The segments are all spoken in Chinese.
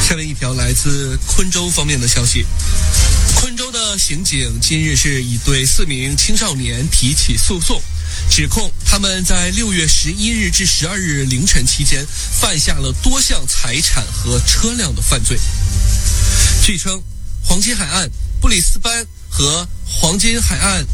下面一条来自昆州方面的消息。昆州的刑警今日是已对4名青少年提起诉讼，指控他们在6月11日至12日凌晨期间犯下了多项财产和车辆的犯罪。据称，黄金海岸、布里斯班和黄金海岸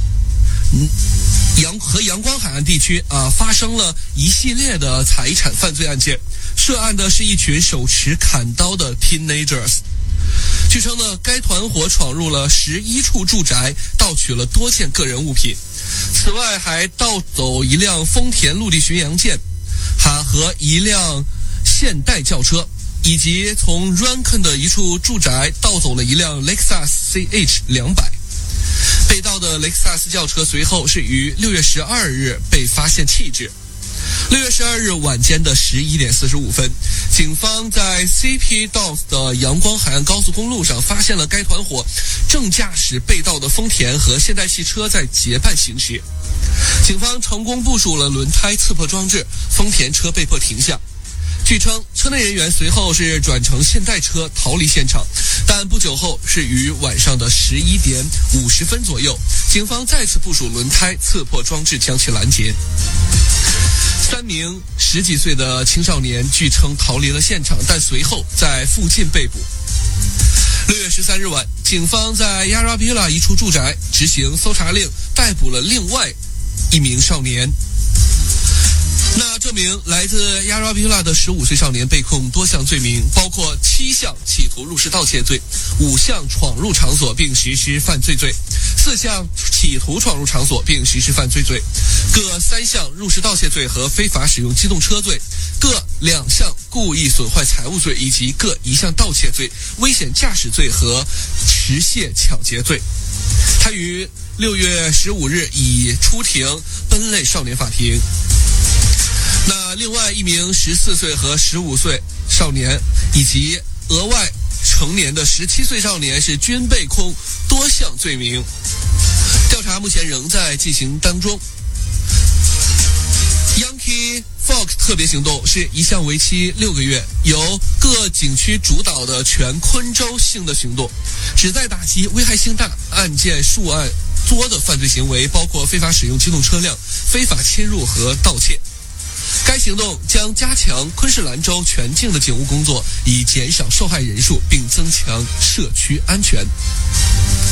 阳光海岸地区发生了一系列的财产犯罪案件，涉案的是一群手持砍刀的 teenagers。据称呢，该团伙闯入了11处住宅，盗取了多件个人物品。此外，还盗走一辆丰田陆地巡洋舰，和一辆现代轿车，以及从 Rankin 的一处住宅盗走了一辆 Lexus CH200。被盗的雷克萨斯轿车随后是于6月12日被发现弃置。6月12日晚间的11点45分，警方在 CP Downs 的阳光海岸高速公路上发现了该团伙正驾驶被盗的丰田和现代汽车在结伴行驶。警方成功部署了轮胎刺破装置，丰田车被迫停下。据称，车内人员随后是转乘现代车逃离现场，但不久后是于晚上的11点50分左右，警方再次部署轮胎刺破装置将其拦截。3名10几岁的青少年据称逃离了现场，但随后在附近被捕。6月13日晚，警方在 Yarravilla 一处住宅执行搜查令，逮捕了另外一名少年。那这名来自 Yarravilla 的15岁少年被控多项罪名，包括7项企图入室盗窃罪、5项闯入场所并实施犯罪罪、4项企图闯入场所并实施犯罪罪，各3项入室盗窃罪和非法使用机动车罪，各2项故意损坏财物罪，以及各1项盗窃罪、危险驾驶罪和持械抢劫罪。他于6月15日已出庭奔类少年法庭。那另外一名14岁和15岁少年以及额外成年的17岁少年是均被控多项罪名，调查目前仍在进行当中。Yankee Fox 特别行动是一项为期6个月，由各景区主导的全昆州性的行动，旨在打击危害性大、案件数案多的犯罪行为，包括非法使用机动车辆、非法侵入和盗窃。该行动将加强昆士兰州全境的警务工作，以减少受害人数并增强社区安全。